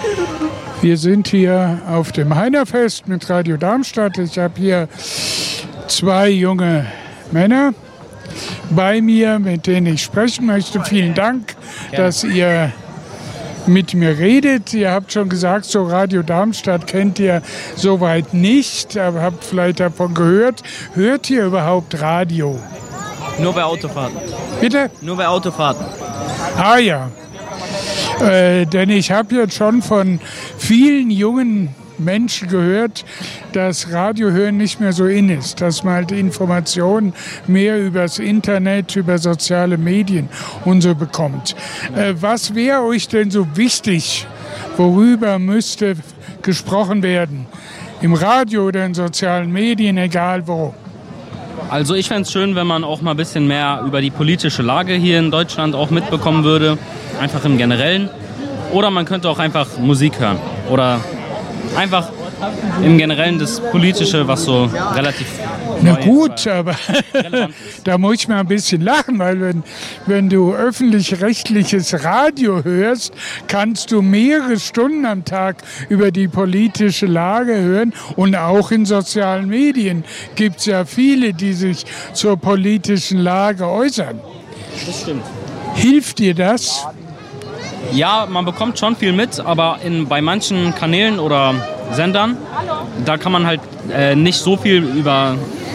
Wir sind hier auf dem Heinerfest mit Radio Darmstadt. Ich habe hier 2 junge Männer bei mir, mit denen ich sprechen möchte. Vielen Dank, dass ihr mit mir redet. Ihr habt schon gesagt, so Radio Darmstadt kennt ihr soweit nicht, aber habt vielleicht davon gehört. Hört ihr überhaupt Radio? Nur bei Autofahrten. Bitte? Nur bei Autofahrten. Ah ja. Denn ich habe jetzt schon von vielen jungen Menschen gehört, dass Radiohören nicht mehr so in ist, dass man halt Informationen mehr übers Internet, über soziale Medien und so bekommt. Was wäre euch denn so wichtig? Worüber müsste gesprochen werden? Im Radio oder in sozialen Medien, egal wo? Also ich fände es schön, wenn man auch mal ein bisschen mehr über die politische Lage hier in Deutschland auch mitbekommen würde. Einfach im Generellen. Oder man könnte auch einfach Musik hören. Oder einfach im Generellen das Politische, was so relativ... Na gut, aber da muss ich mal ein bisschen lachen, weil wenn du öffentlich-rechtliches Radio hörst, kannst du mehrere Stunden am Tag über die politische Lage hören. Und auch in sozialen Medien gibt es ja viele, die sich zur politischen Lage äußern. Das stimmt. Hilft dir das? Ja, man bekommt schon viel mit, aber bei manchen Kanälen oder Sendern, da kann man halt nicht so viel über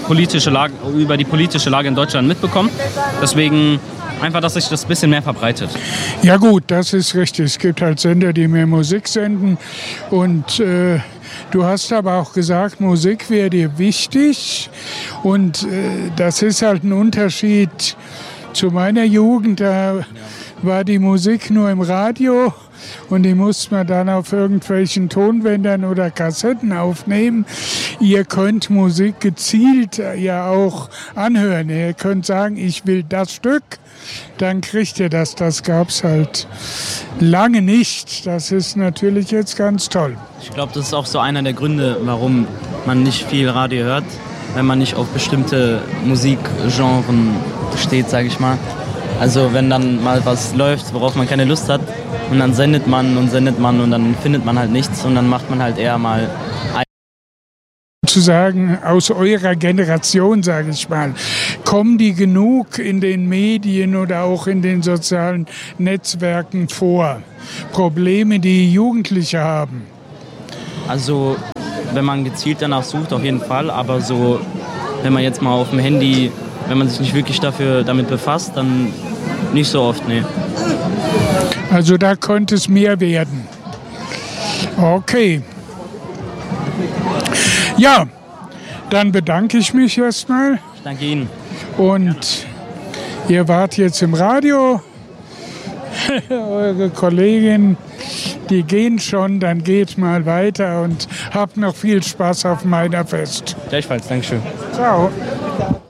die politische Lage in Deutschland mitbekommen. Deswegen einfach, dass sich das ein bisschen mehr verbreitet. Ja gut, das ist richtig. Es gibt halt Sender, die mehr Musik senden. Und du hast aber auch gesagt, Musik wäre dir wichtig. Und das ist halt ein Unterschied zu meiner Jugend. Da war die Musik nur im Radio und die musste man dann auf irgendwelchen Tonbändern oder Kassetten aufnehmen. Ihr könnt Musik gezielt ja auch anhören. Ihr könnt sagen, ich will das Stück, dann kriegt ihr das. Das gab es halt lange nicht. Das ist natürlich jetzt ganz toll. Ich glaube, das ist auch so einer der Gründe, warum man nicht viel Radio hört, wenn man nicht auf bestimmte Musikgenren steht, sage ich mal. Also wenn dann mal was läuft, worauf man keine Lust hat und dann sendet man und dann findet man halt nichts und dann macht man halt eher mal zu sagen, aus eurer Generation, sage ich mal, kommen die genug in den Medien oder auch in den sozialen Netzwerken vor? Probleme, die Jugendliche haben? Also wenn man gezielt danach sucht, auf jeden Fall, aber so, wenn man jetzt mal auf dem Handy, wenn man sich nicht wirklich damit befasst, dann nicht so oft, nee. Also da könnte es mehr werden. Okay. Ja, dann bedanke ich mich erstmal. Ich danke Ihnen. Und ihr wart jetzt im Radio. Eure Kolleginnen, die gehen schon, dann geht mal weiter und habt noch viel Spaß auf dem Heinerfest. Gleichfalls, Dankeschön. Ciao.